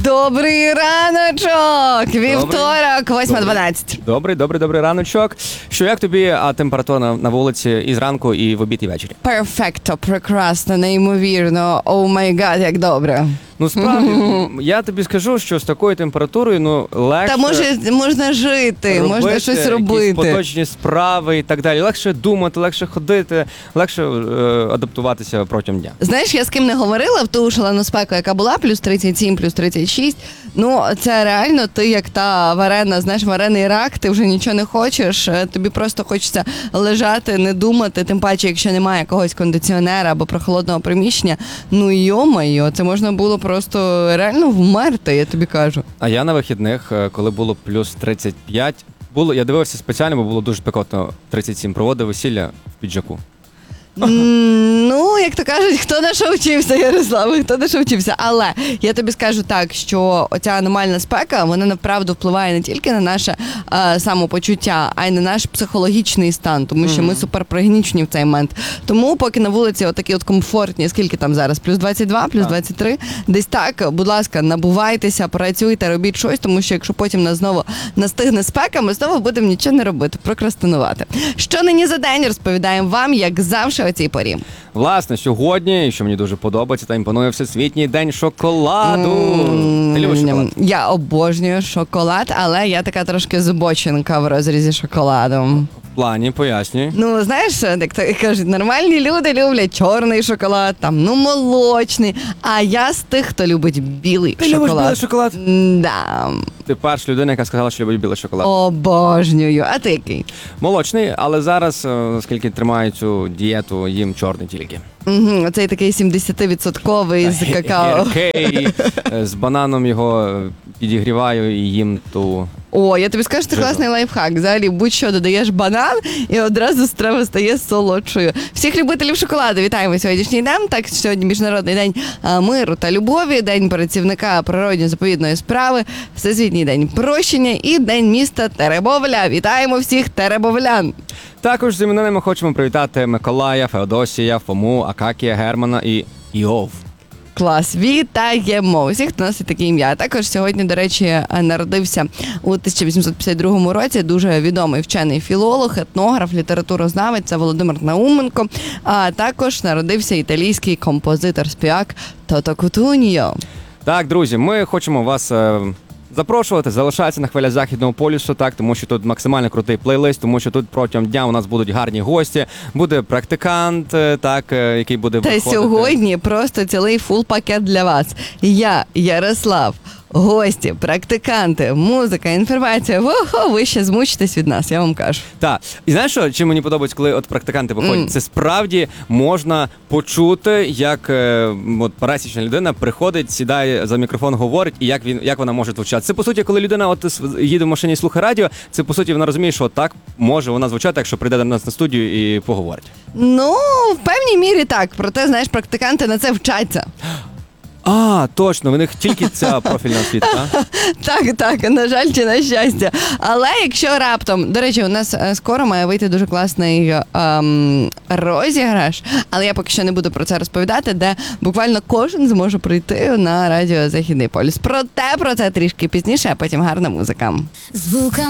Добрий раночок! Вівторок, 8:12. Добрий раночок. Що, як тобі температура на вулиці і зранку, і в обід, і ввечері? Перфекто, прекрасно, неймовірно. О май гад, як добре. Ну, справді, я тобі скажу, що з такою температурою, легше... Та можна жити, можна щось робити. Якісь поточні справи і так далі. Легше думати, легше ходити, легше адаптуватися протягом дня. Знаєш, я з ким не говорила в ту шалену спеку, яка була, плюс 37, плюс 36. Ну, це реально ти як та варена, знаєш, варений рак, ти вже нічого не хочеш, тобі просто хочеться лежати, не думати, тим паче, якщо немає якогось кондиціонера або прохолодного приміщення. Ну, йо-майо, це можна було просто реально вмерти, я тобі кажу. А я на вихідних, коли було плюс 35, я дивився спеціально, бо було дуже спекотно, 37, проводив весілля в піджаку. Ну, як то кажуть, хто на що вчився, Ярослав, хто на що вчився. Але я тобі скажу так, що оця аномальна спека, вона направду впливає не тільки на наше самопочуття, а й на наш психологічний стан, тому що ми суперпригнічені в цей момент. Тому поки на вулиці отакі от комфортні, скільки там зараз, плюс 22, плюс 23, десь так, будь ласка, набувайтеся, працюйте, робіть щось, тому що якщо потім нас знову настигне спека, ми знову будемо нічого не робити, прокрастинувати. Що нині за день, розповідаємо вам, як завжди, о цій порі. Власне, сьогодні, що мені дуже подобається, та імпонує Всесвітній день шоколаду. Ти любиш шоколад? Я обожнюю шоколад, але я така трошки збочинка в розрізі шоколаду. В плані, пояснюй. Ну, знаєш, як то кажуть, нормальні люди люблять чорний шоколад, там, молочний, а я з тих, хто любить білий шоколад. Ти любиш білий шоколад? Да. Ти перша людина, яка сказала, що любить білий шоколад. Обожнюю. А ти який? Молочний, але зараз, оскільки тримаю цю дієту, їм чорний тільки. Оцей такий 70% з какао. Гіркий, з бананом його підігріваю і їм ту... О, я тобі скажу, це класний лайфхак. Взагалі, будь-що додаєш банан, і одразу страва стає солодшою. Всіх любителів шоколаду вітаємо сьогоднішній день. Так, сьогодні Міжнародний день миру та любові, День працівника природньо-заповідної справи, Всесвітній день прощення і День міста Теребовля. Вітаємо всіх теребовлян! Також з іменинами хочемо привітати Миколая, Феодосія, Фому, Акакія, Германа і Іов. Клас, вітаємо усіх, хто носить таке ім'я. Також сьогодні, до речі, народився у 1852 році дуже відомий вчений філолог, етнограф, літературознавець Володимир Науменко. А також народився італійський композитор-співак Тото Кутуньо. Так, друзі, ми хочемо вас запрошувати, залишайтеся на хвилях Західного полюсу, так, тому що тут максимально крутий плейлист, тому що тут протягом дня у нас будуть гарні гості, буде практикант, так, який буде виходити. Та сьогодні просто цілий фул-пакет для вас. Я, Ярослав, гості, практиканти, музика, інформація. Ви ще змучитесь від нас, я вам кажу. Так. І знаєш що, чим мені подобається, коли от практиканти виходять? Це справді можна почути, як от пересічна людина приходить, сідає за мікрофон, говорить, і як вона може звучати. Це, по суті, коли людина от їде в машині і слухає радіо, це, по суті, вона розуміє, що так може вона звучати, якщо прийде до нас на студію і поговорить. Ну, в певній мірі так. Проте, знаєш, практиканти на це вчаться. А, точно, в них тільки ця профільна освіта, так? Так, на жаль чи на щастя. Але якщо раптом, до речі, у нас скоро має вийти дуже класний розіграш, але я поки що не буду про це розповідати, де буквально кожен зможе прийти на радіо Західний полюс. Проте про це трішки пізніше, а потім гарна музика.